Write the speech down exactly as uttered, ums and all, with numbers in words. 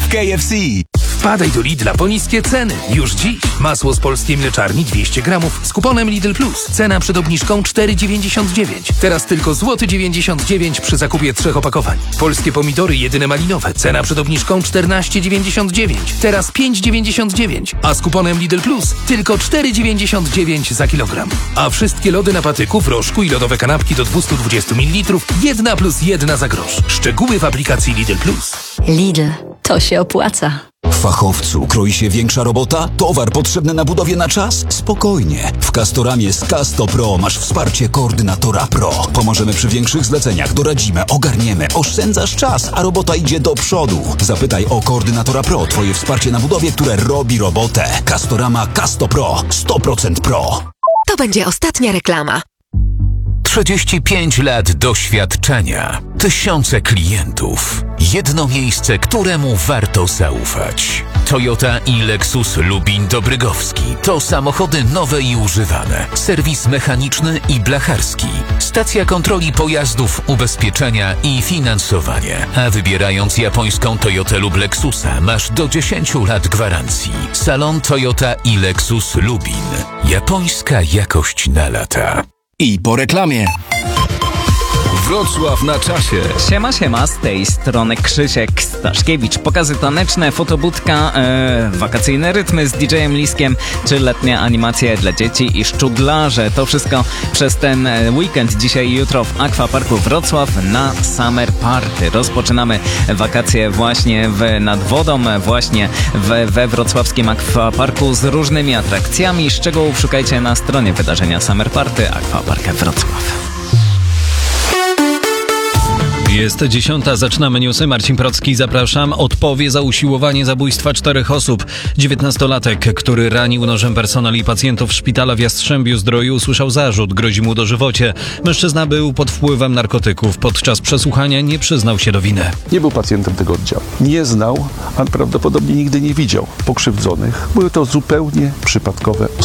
w K F C. Wpadaj do Lidla po niskie ceny. Już dziś. Masło z polskiej mleczarni dwieście gramów z kuponem Lidl Plus. Cena przed obniżką cztery dziewięćdziesiąt dziewięć. Teraz tylko złoty dziewięćdziesiąt dziewięć przy zakupie trzech opakowań. Polskie pomidory jedyne malinowe. Cena przed obniżką czternaście dziewięćdziesiąt dziewięć. Teraz pięć dziewięćdziesiąt dziewięć. A z kuponem Lidl Plus tylko cztery dziewięćdziesiąt dziewięć za kilogram. A wszystkie lody na patyku, w rożku i lodowe kanapki do dwieście dwadzieścia mililitrów jedna plus jedna za grosz. Szczegóły w aplikacji Lidl Plus. Lidl. To się opłaca. Fachowcu, kroi się większa robota? Towar potrzebny na budowie na czas? Spokojnie. W Castoramie z Casto Pro masz wsparcie koordynatora Pro. Pomożemy przy większych zleceniach, doradzimy, ogarniemy, oszczędzasz czas, a robota idzie do przodu. Zapytaj o koordynatora Pro, twoje wsparcie na budowie, które robi robotę. Castorama Casto Pro. sto procent Pro. To będzie ostatnia reklama. trzydzieści pięć lat doświadczenia, tysiące klientów, jedno miejsce, któremu warto zaufać. Toyota i Lexus Lubin Dobrygowski to samochody nowe i używane, serwis mechaniczny i blacharski, stacja kontroli pojazdów, ubezpieczenia i finansowanie. A wybierając japońską Toyotę lub Lexusa masz do dziesięciu lat gwarancji. Salon Toyota i Lexus Lubin. Japońska jakość na lata. I po reklamie. Wrocław na czasie. Siema, siema, z tej strony Krzysiek Staszkiewicz. Pokazy taneczne, fotobudka, e, wakacyjne rytmy z D J-em Liskiem, czy letnie animacje dla dzieci i szczudlarze. To wszystko przez ten weekend, dzisiaj i jutro w Aquaparku Wrocław na Summer Party. Rozpoczynamy wakacje właśnie w, nad wodą, właśnie w, we wrocławskim Aquaparku z różnymi atrakcjami. Szczegółów szukajcie na stronie wydarzenia Summer Party Aquapark Wrocław. Jest dziesiąta, zaczynamy newsy. Marcin Procki, zapraszam. Odpowie za usiłowanie zabójstwa czterech osób. dziewiętnastolatek, który ranił nożem personel i pacjentów szpitala w Jastrzębiu-Zdroju, usłyszał zarzut. Grozi mu dożywocie. Mężczyzna był pod wpływem narkotyków. Podczas przesłuchania nie przyznał się do winy. Nie był pacjentem tego oddziału. Nie znał, a prawdopodobnie nigdy nie widział pokrzywdzonych. Były to zupełnie przypadkowe osoby.